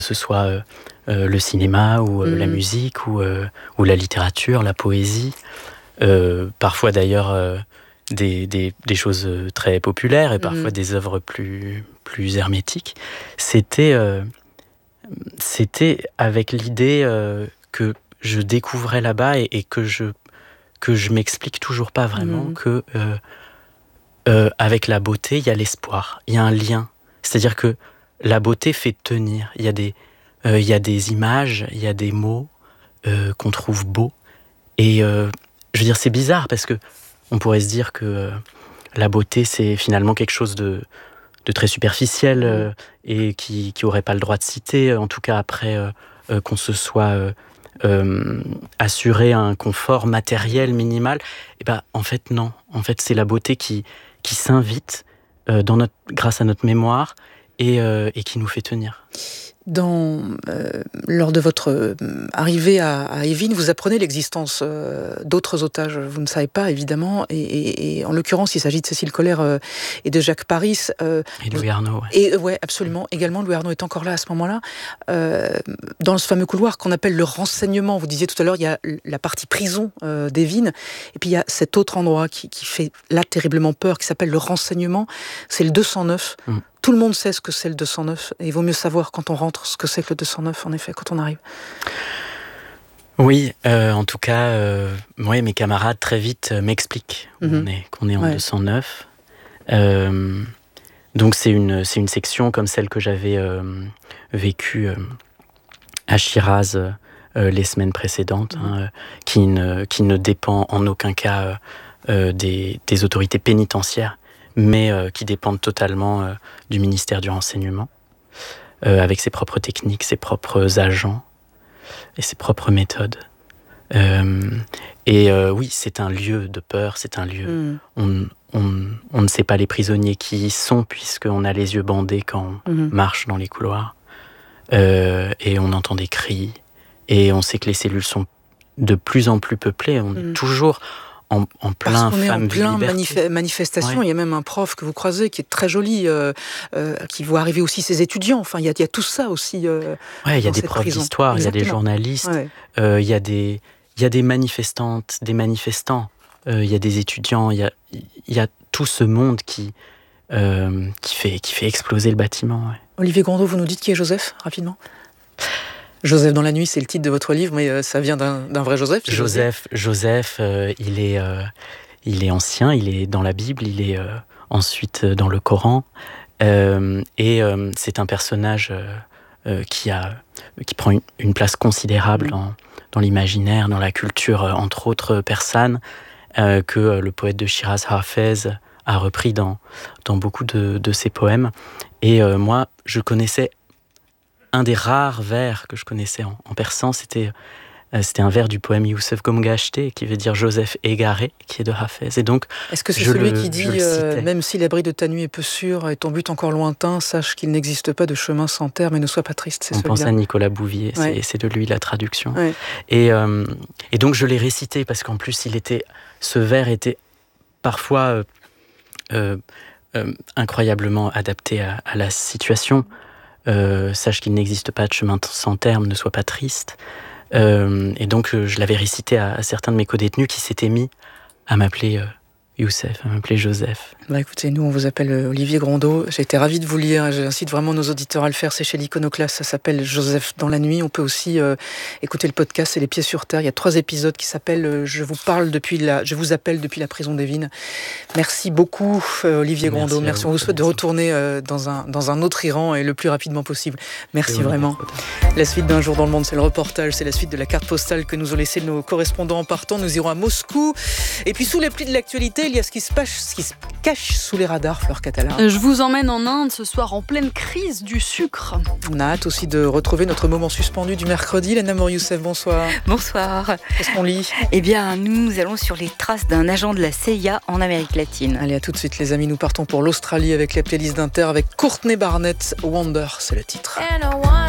ce soit le cinéma ou la musique ou la littérature, la poésie, parfois d'ailleurs des choses très populaires et parfois des œuvres plus hermétiques. C'était avec l'idée que je découvrais là-bas et que je m'explique toujours pas vraiment que avec la beauté, il y a l'espoir, il y a un lien. C'est-à-dire que la beauté fait tenir. Il y a des images, il y a des mots qu'on trouve beaux. Et je veux dire, c'est bizarre parce que on pourrait se dire que la beauté, c'est finalement quelque chose de très superficiel et qui aurait pas le droit de citer, en tout cas après qu'on se soit assuré un confort matériel minimal. Et ben, en fait, non. En fait, c'est la beauté qui s'invite grâce à notre mémoire et qui nous fait tenir. Lors de votre arrivée à Evin, vous apprenez l'existence d'autres otages. Vous ne savez pas, évidemment. Et en l'occurrence, il s'agit de Cécile Colère et de Jacques Paris. Et Louis Arnaud. Ouais, absolument. Également, Louis Arnaud est encore là à ce moment-là. Dans ce fameux couloir qu'on appelle le renseignement, vous disiez tout à l'heure, il y a la partie prison d'Evin. Et puis, il y a cet autre endroit qui fait là terriblement peur, qui s'appelle le renseignement. C'est le 209. Tout le monde sait ce que c'est le 209, et il vaut mieux savoir quand on rentre ce que c'est que le 209, en effet, quand on arrive. Oui, en tout cas, mes camarades très vite m'expliquent qu'on est en 209. Donc c'est une section comme celle que j'avais vécue à Chiraz les semaines précédentes, qui ne dépend en aucun cas des autorités pénitentiaires, mais qui dépendent totalement du ministère du Renseignement, avec ses propres techniques, ses propres agents et ses propres méthodes. Oui, c'est un lieu de peur, c'est un lieu... On ne sait pas les prisonniers qui y sont, puisqu'on a les yeux bandés quand on marche dans les couloirs. Et on entend des cris, et on sait que les cellules sont de plus en plus peuplées. On est toujours... en plein femme vie liberté. Manifestation. Ouais. Il y a même un prof que vous croisez qui est très joli, qui voit arriver aussi ses étudiants. Enfin, il y a tout ça aussi. Il y a des profs d'histoire, il y a des journalistes, il y a des manifestantes, des manifestants, il y a des étudiants, il y a tout ce monde qui fait exploser le bâtiment. Ouais. Olivier Grondeau, vous nous dites qui est Joseph, rapidement ? Joseph dans la nuit, c'est le titre de votre livre, mais ça vient d'un vrai Joseph. Joseph, il est ancien, il est dans la Bible, il est ensuite dans le Coran, et c'est un personnage qui prend une place considérable dans l'imaginaire, dans la culture, entre autres persanes, que le poète de Chiraz, Hafez, a repris dans beaucoup de ses poèmes. Et moi, je connaissais un des rares vers que je connaissais en persan, c'était un vers du poème Youssef Gomgashté, qui veut dire Joseph égaré, qui est de Hafez. Et donc, est-ce que c'est celui qui dit même si l'abri de ta nuit est peu sûr et ton but encore lointain, sache qu'il n'existe pas de chemin sans terre, mais ne sois pas triste. C'est on celui-là. pense à Nicolas Bouvier, c'est de lui la traduction. Ouais. Et donc je l'ai récité parce qu'en plus ce vers était parfois incroyablement adapté à la situation. Sache qu'il n'existe pas de chemin sans terme, ne sois pas triste. Et donc je l'avais récité à certains de mes codétenus qui s'étaient mis à m'appeler Youssef, à m'appeler Joseph. Écoutez, nous on vous appelle Olivier Grondeau. J'ai été ravie de vous lire, j'incite vraiment nos auditeurs à le faire, c'est chez l'Iconoclaste, ça s'appelle Joseph dans la nuit. On peut aussi écouter le podcast, c'est Les Pieds sur Terre. Il y a 3 épisodes qui s'appellent Je vous appelle depuis la prison d'Evin. Merci beaucoup Olivier Grondeau. Merci. On vous souhaite de retourner dans un autre Iran et le plus rapidement possible. Merci vraiment. La suite d'Un jour dans le monde, c'est le reportage, c'est la suite de la carte postale que nous ont laissé nos correspondants en partant. Nous irons à Moscou. Et puis sous les plis de l'actualité, il y a ce qui se cache sous les radars, Fleur Catalan. Je vous emmène en Inde ce soir en pleine crise du sucre. On a hâte aussi de retrouver notre moment suspendu du mercredi. Lena Mour-Youssef, bonsoir. Bonsoir. Qu'est-ce qu'on lit ? Eh bien, nous allons sur les traces d'un agent de la CIA en Amérique latine. Allez, à tout de suite les amis, nous partons pour l'Australie avec les playlists d'Inter avec Courtney Barnett. Wonder, c'est le titre.